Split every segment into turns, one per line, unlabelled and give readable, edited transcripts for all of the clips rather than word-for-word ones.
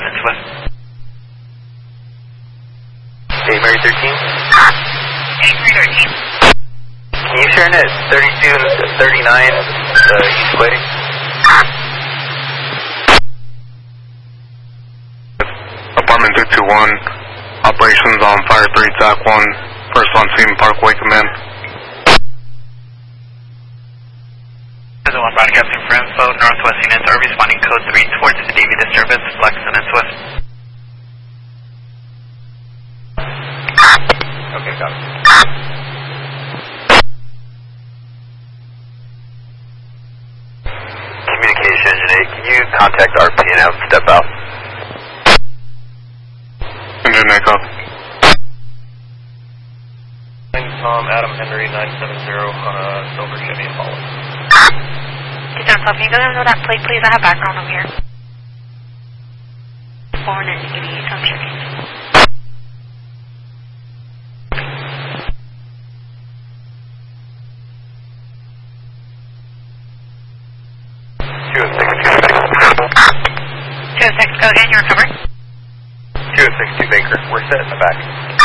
minutes west.
Hey, Mary 13?
Hey, Mary 13.
Can you share net 32 and 39 East Gliding?
Apartment 221, operations on Fire 3, TAC 1, first on scene, Parkway Command.
This is 1 broadcasting for info, northwest units are responding code 3 towards the Davie disturbance, flex units west.
Okay, got it. Communication Engine 8, can you contact RP and have step out?
Engine 8, copy.
Tom, Adam Henry, 970 on a silver Chevy Impala.
Can you go ahead and know that plate, please? I have background over here. Born in 88, I'm checking. Go again, you're covered.
262 Baker, we're set in the back.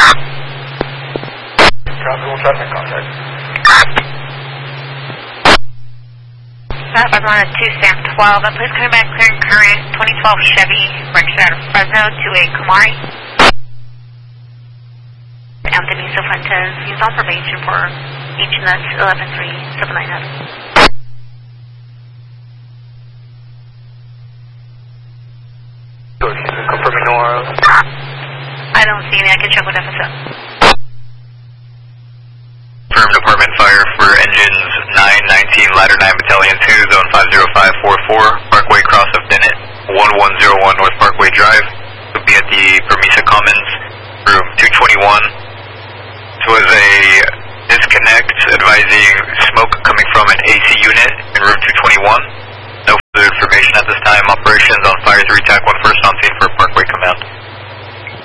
Tropical traffic contact.
That was on a 2 Sam 12. Please come back clearing current 2012 Chevy registered out of Fresno to a Camari. Anthony Cifuentes, he's on probation for HNS 113790.
Confirming no ROs.
I don't see any. I can check with FSO.
Confirmed department fire for engines 919 Ladder 9 Battalion 2, zone 50544, Parkway cross of Bennett, 1101 North Parkway Drive. Would be at the Permisa Commons, room 221. This was a disconnect advising smoke coming from an AC unit in room 221. No further information at this time. Operations on Fire 3 TAC 1 first on scene for